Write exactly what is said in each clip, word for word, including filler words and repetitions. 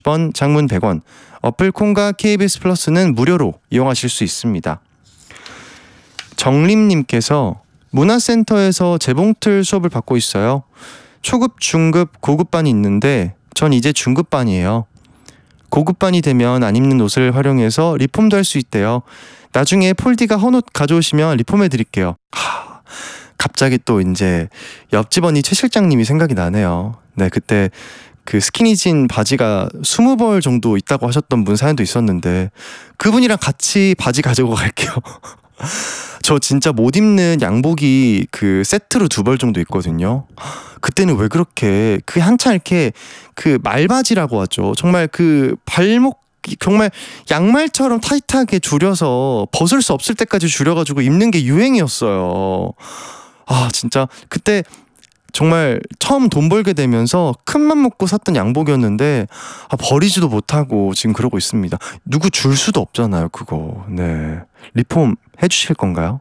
번, 장문 백 원, 어플 콩과 케이비에스 플러스는 무료로 이용하실 수 있습니다. 정림님께서 문화센터에서 재봉틀 수업을 받고 있어요. 초급, 중급, 고급반이 있는데 전 이제 중급반이에요. 고급반이 되면 안 입는 옷을 활용해서 리폼도 할 수 있대요. 나중에 폴디가 헌옷 가져오시면 리폼해 드릴게요. 하, 갑자기 또 이제 옆집 언니 최 실장님이 생각이 나네요. 네, 그때 그 스키니진 바지가 스무 벌 정도 있다고 하셨던 분 사연도 있었는데 그분이랑 같이 바지 가지고 갈게요. 저 진짜 못 입는 양복이 그 세트로 두 벌 정도 있거든요. 그때는 왜 그렇게 그 한참 이렇게 그 말바지라고 하죠. 정말 그 발목 정말 양말처럼 타이트하게 줄여서 벗을 수 없을 때까지 줄여가지고 입는 게 유행이었어요. 아 진짜 그때 정말 처음 돈 벌게 되면서 큰맘 먹고 샀던 양복이었는데 아, 버리지도 못하고 지금 그러고 있습니다. 누구 줄 수도 없잖아요 그거. 네, 리폼 해주실 건가요?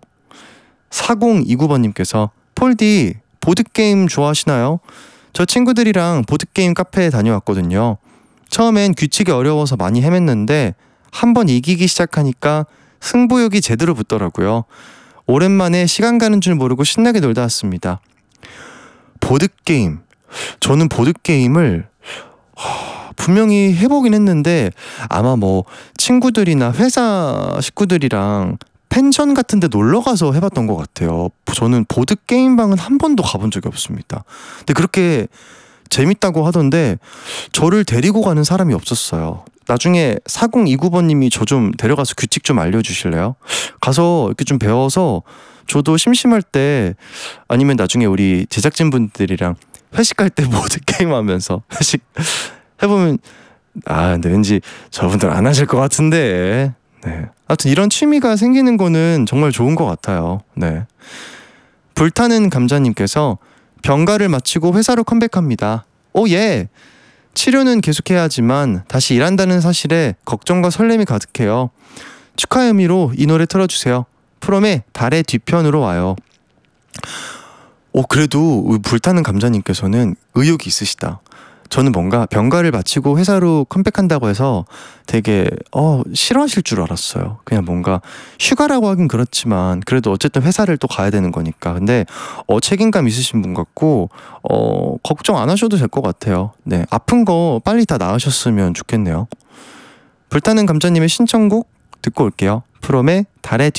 사공이구 번님께서 폴디 보드게임 좋아하시나요? 저 친구들이랑 보드게임 카페에 다녀왔거든요. 처음엔 규칙이 어려워서 많이 헤맸는데 한번 이기기 시작하니까 승부욕이 제대로 붙더라고요. 오랜만에 시간 가는 줄 모르고 신나게 놀다 왔습니다. 보드게임, 저는 보드게임을 하, 분명히 해보긴 했는데 아마 뭐 친구들이나 회사 식구들이랑 펜션 같은 데 놀러가서 해봤던 것 같아요. 저는 보드게임방은 한 번도 가본 적이 없습니다. 근데 그렇게 재밌다고 하던데 저를 데리고 가는 사람이 없었어요. 나중에 사공이구 번님이 저 좀 데려가서 규칙 좀 알려주실래요? 가서 이렇게 좀 배워서 저도 심심할 때 아니면 나중에 우리 제작진분들이랑 회식할 때 보드게임 하면서 회식 해보면 아 근데 왠지 저분들 안 하실 것 같은데. 네. 하여튼 이런 취미가 생기는 거는 정말 좋은 것 같아요. 네. 불타는 감자님께서 병가를 마치고 회사로 컴백합니다. 오 예! 치료는 계속해야 하지만 다시 일한다는 사실에 걱정과 설렘이 가득해요. 축하의 의미로 이 노래 틀어주세요. 프롬의 달의 뒤편으로 와요. 오 그래도 불타는 감자님께서는 의욕이 있으시다. 저는 뭔가 병가를 마치고 회사로 컴백한다고 해서 되게 어 싫어하실 줄 알았어요. 그냥 뭔가 휴가라고 하긴 그렇지만 그래도 어쨌든 회사를 또 가야 되는 거니까. 근데 어 책임감 있으신 분 같고 어 걱정 안 하셔도 될 것 같아요. 네, 아픈 거 빨리 다 나으셨으면 좋겠네요. 불타는 감자님의 신청곡 듣고 올게요. 프롬의 달의